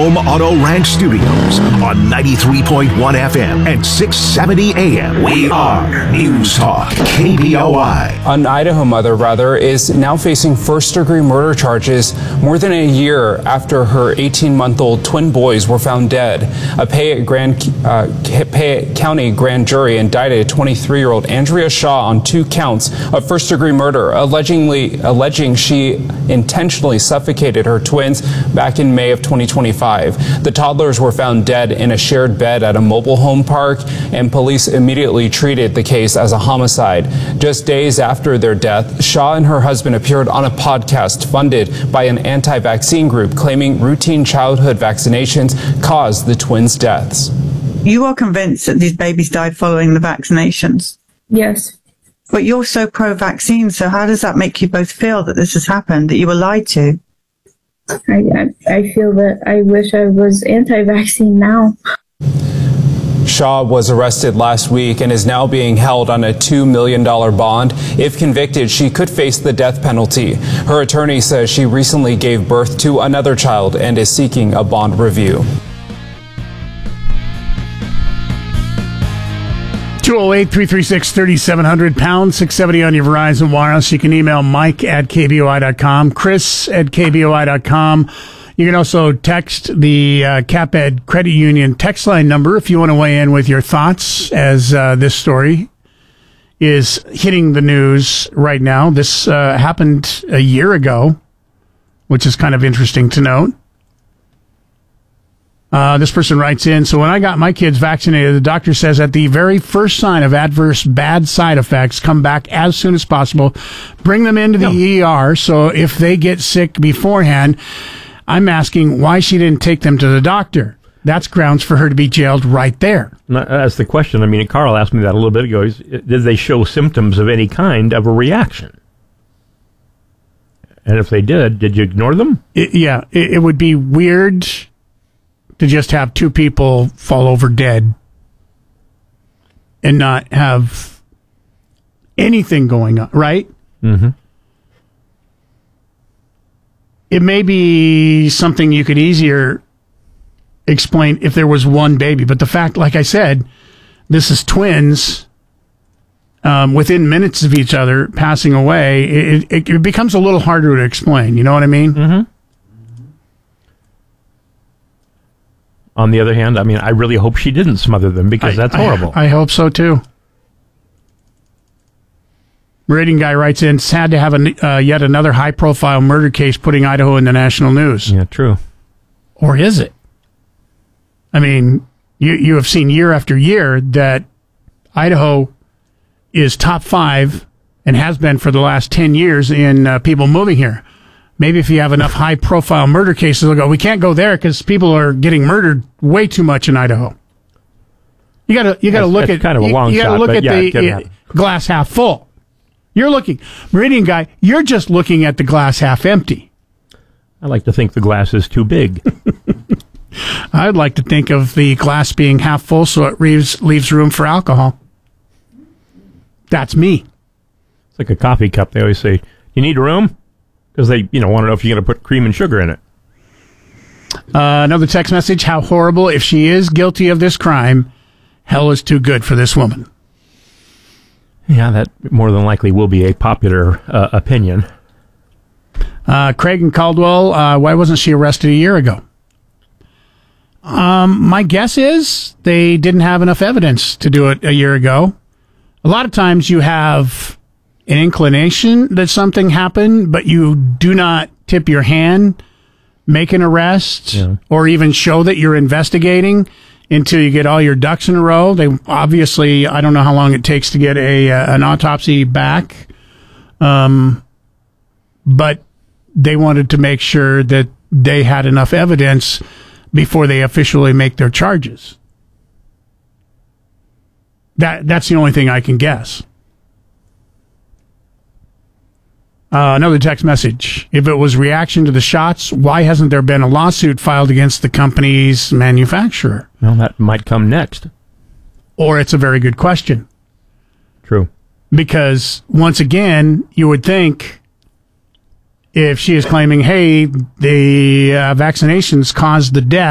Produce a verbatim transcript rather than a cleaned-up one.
Home Auto Ranch Studios on ninety-three point one F M and six seventy A M. We are News Talk K B O I. An Idaho mother, rather, is now facing first-degree murder charges more than a year after her eighteen-month-old twin boys were found dead. A Payette, Grand, uh, Payette County grand jury indicted twenty-three-year-old Andrea Shaw on two counts of first-degree murder, allegedly alleging she intentionally suffocated her twins back in May of twenty twenty-five. The toddlers were found dead in a shared bed at a mobile home park, and police immediately treated the case as a homicide. Just days after their death, Shaw and her husband appeared on a podcast funded by an anti-vaccine group claiming routine childhood vaccinations caused the twins' deaths. You are convinced that these babies died following the vaccinations? Yes. But you're so pro-vaccine, so how does that make you both feel that this has happened, that you were lied to? I, I, I feel that I wish I was anti-vaccine now. Shaw was arrested last week and is now being held on a two million dollars bond. If convicted, she could face the death penalty. Her attorney says she recently gave birth to another child and is seeking a bond review. two oh eight, three three six, three seven zero zero, pound six seventy on your Verizon Wireless. You can email Mike at K B O I dot com, Chris at K B O I dot com. You can also text the uh, CapEd Credit Union text line number if you want to weigh in with your thoughts as uh, this story is hitting the news right now. This uh, happened a year ago, which is kind of interesting to note. Uh, this person writes in, so when I got my kids vaccinated, the doctor says at the very first sign of adverse bad side effects, come back as soon as possible, bring them into the no. E R, so if they get sick beforehand, I'm asking why she didn't take them to the doctor. That's grounds for her to be jailed right there. That's the question. I mean, Carl asked me that a little bit ago. Did they show symptoms of any kind of a reaction? And if they did, did you ignore them? It, yeah, it, it would be weird to just have two people fall over dead and not have anything going on, right? Mm-hmm. It may be something you could easier explain if there was one baby, but the fact, like I said, this is twins um, within minutes of each other passing away. It, it, it becomes a little harder to explain. You know what I mean? Mm-hmm. On the other hand, I mean, I really hope she didn't smother them because I, that's horrible. I, I hope so too. Rating guy writes in, sad to have a, uh, yet another high-profile murder case putting Idaho in the national news. Yeah, true. Or is it? I mean, you you have seen year after year that Idaho is top five and has been for the last ten years in uh, people moving here. Maybe if you have enough high-profile murder cases, they'll go, we can't go there because people are getting murdered way too much in Idaho. You got to you got to look that's at kind of a long you, you shot, got to look at yeah, the uh, glass half full. You're looking, Meridian guy, you're just looking at the glass half empty. I like to think the glass is too big. I'd like to think of the glass being half full so it leaves, leaves room for alcohol. That's me. It's like a coffee cup. They always say, you need room? Because they, you know, want to know if you're going to put cream and sugar in it. Uh, another text message, how horrible. If she is guilty of this crime, hell is too good for this woman. Yeah, that more than likely will be a popular uh, opinion. Uh, Craig and Caldwell, uh, why wasn't she arrested a year ago? Um, my guess is they didn't have enough evidence to do it a year ago. A lot of times you have an inclination that something happened, but you do not tip your hand, make an arrest, yeah. or even show that you're investigating until you get all your ducks in a row. They obviously, I don't know how long it takes to get a uh, an autopsy back, um, but they wanted to make sure that they had enough evidence before they officially make their charges. That that's the only thing I can guess. Uh, another text message. If it was reaction to the shots, why hasn't there been a lawsuit filed against the company's manufacturer? Well, that might come next. Or it's a very good question. True. Because, once again, you would think if she is claiming, hey, the uh, vaccinations caused the death,